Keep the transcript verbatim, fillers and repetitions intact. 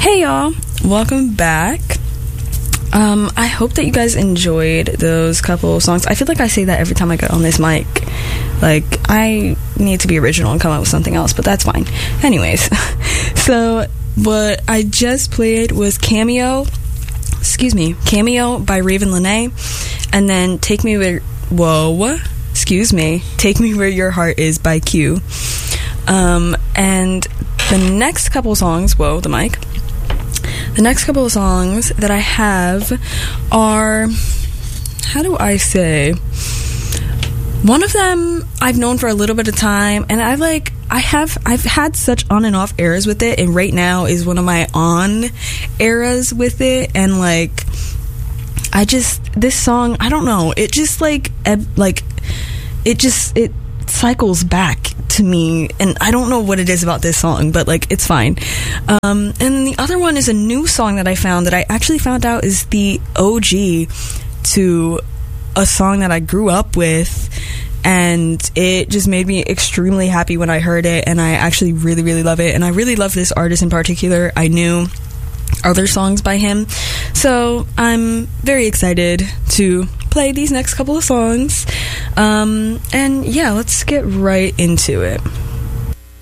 Hey y'all, welcome back. Um, I hope that you guys enjoyed those couple of songs. I feel like I say that every time I get on this mic. Like, I need to be original and come up with something else, but that's fine. Anyways, so what I just played was Cameo, excuse me, Cameo by Raven Lenae, and then Take Me Where, whoa, excuse me, Take Me Where Your Heart Is by Q. Um, and the next couple songs, whoa, the mic. The next couple of songs that I have are, how do I say? One of them I've known for a little bit of time, and I like, I have, I've had such on and off eras with it, and right now is one of my on eras with it, and like, I just, this song, I don't know, it just like, eb- like, it just, it cycles back to me, and I don't know what it is about this song, but like, it's fine. Um, and the other one is a new song that I found that I actually found out is the O G to a song that I grew up with, and it just made me extremely happy when I heard it, and I actually really, really love it, and I really love this artist in particular. I knew other songs by him, so I'm very excited to play these next couple of songs. Um, and yeah, let's get right into it.